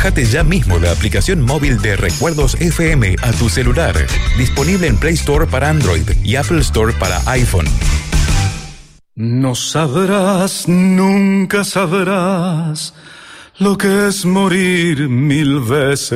Bájate ya mismo la aplicación móvil de Recuerdos FM a tu celular. Disponible en Play Store para Android y Apple Store para iPhone. No sabrás, nunca sabrás lo que es morir 1000 veces.